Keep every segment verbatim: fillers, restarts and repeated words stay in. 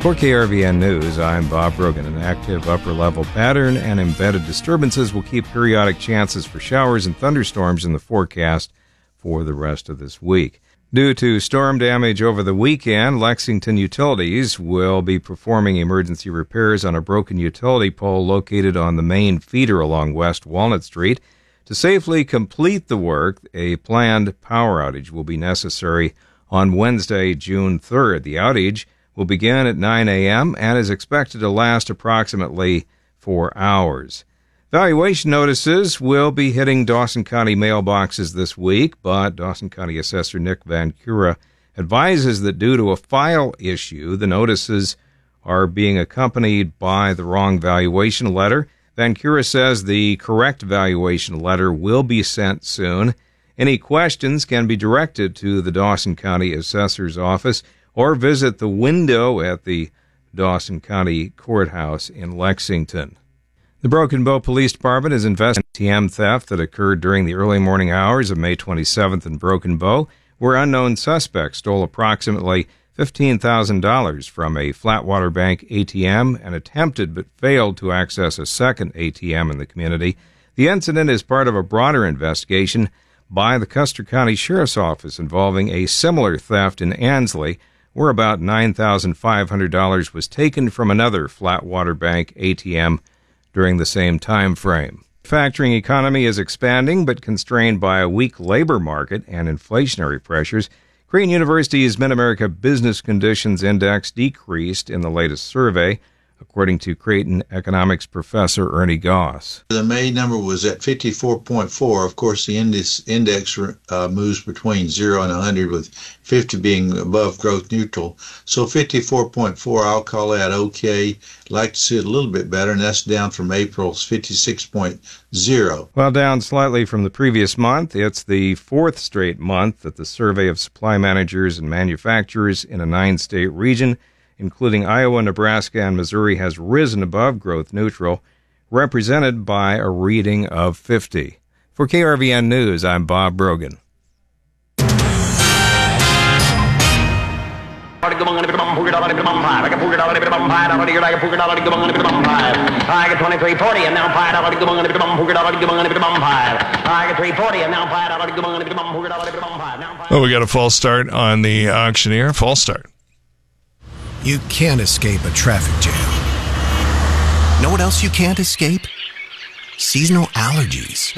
For K R V N News, I'm Bob Brogan. An active upper-level pattern and embedded disturbances will keep periodic chances for showers and thunderstorms in the forecast for the rest of this week. Due to storm damage over the weekend, Lexington Utilities will be performing emergency repairs on a broken utility pole located on the main feeder along West Walnut Street. To safely complete the work, a planned power outage will be necessary on Wednesday, June third. The outage will begin at nine a.m. and is expected to last approximately four hours. Valuation notices will be hitting Dawson County mailboxes this week, but Dawson County Assessor Nick Van Cura advises that due to a file issue, the notices are being accompanied by the wrong valuation letter. Van Cura says the correct valuation letter will be sent soon. Any questions can be directed to the Dawson County Assessor's Office or visit the window at the Dawson County Courthouse in Lexington. The Broken Bow Police Department is investigating A T M theft that occurred during the early morning hours of May twenty-seventh in Broken Bow, where unknown suspects stole approximately fifteen thousand dollars from a Flatwater Bank A T M and attempted but failed to access a second A T M in the community. The incident is part of a broader investigation by the Custer County Sheriff's Office involving a similar theft in Ansley, where about nine thousand five hundred dollars was taken from another Flatwater Bank A T M during the same time frame. The manufacturing economy is expanding but constrained by a weak labor market and inflationary pressures. Creighton University's Mid-America Business Conditions Index decreased in the latest survey, according to Creighton economics professor Ernie Goss. The May number was at fifty-four point four. Of course, the index, index uh, moves between zero and one hundred, with fifty being above growth neutral. So fifty-four point four, I'll call that okay. Like to see it a little bit better, and that's down from April's fifty-six point zero. Well, down slightly from the previous month. It's the fourth straight month that the survey of supply managers and manufacturers in a nine-state region, including Iowa, Nebraska, and Missouri, has risen above growth neutral, represented by a reading of fifty. For K R V N News, I'm Bob Brogan. twenty-three forty and now Well, we got a false start on the auctioneer. False start. You can't escape a traffic jam. Know what else you can't escape? Seasonal allergies.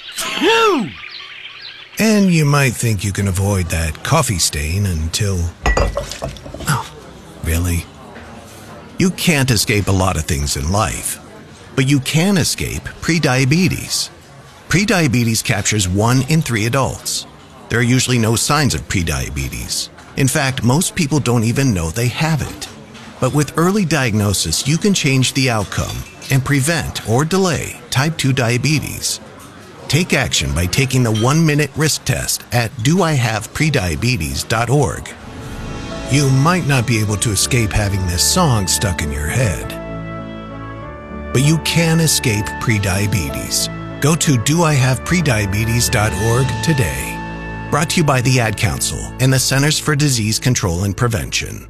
And you might think you can avoid that coffee stain until... Oh, really? You can't escape a lot of things in life, but you can escape prediabetes. Prediabetes captures one in three adults. There are usually no signs of prediabetes. In fact, most people don't even know they have it. But with early diagnosis, you can change the outcome and prevent or delay type two diabetes. Take action by taking the one-minute risk test at do I have prediabetes dot org. You might not be able to escape having this song stuck in your head, but you can escape prediabetes. Go to do I have prediabetes dot org today. Brought to you by the Ad Council and the Centers for Disease Control and Prevention.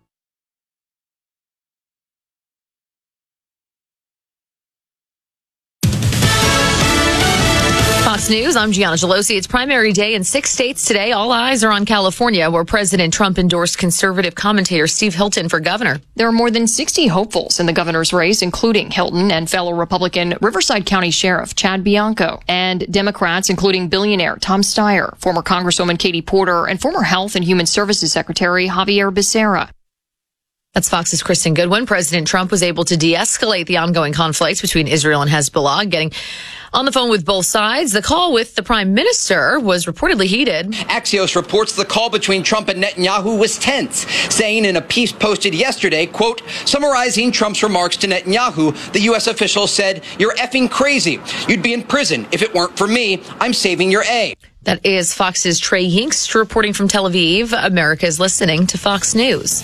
Fox News, I'm Gianna Gelosi. It's primary day in six states today. All eyes are on California, where President Trump endorsed conservative commentator Steve Hilton for governor. There are more than sixty hopefuls in the governor's race, including Hilton and fellow Republican Riverside County Sheriff Chad Bianco, and Democrats including billionaire Tom Steyer, former Congresswoman Katie Porter, and former Health and Human Services Secretary Javier Becerra. That's Fox's Kristen Goodwin. President Trump was able to de-escalate the ongoing conflicts between Israel and Hezbollah, getting on the phone with both sides. The call with the prime minister was reportedly heated. Axios reports the call between Trump and Netanyahu was tense, saying in a piece posted yesterday, quote, summarizing Trump's remarks to Netanyahu, the U S official said, "You're effing crazy. You'd be in prison. If it weren't for me, I'm saving your A." That is Fox's Trey Hinks reporting from Tel Aviv. America is listening to Fox News.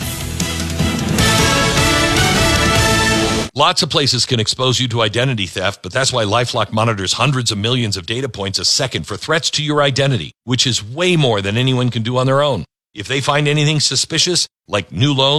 Lots of places can expose you to identity theft, but that's why LifeLock monitors hundreds of millions of data points a second for threats to your identity, which is way more than anyone can do on their own. If they find anything suspicious, like new loans,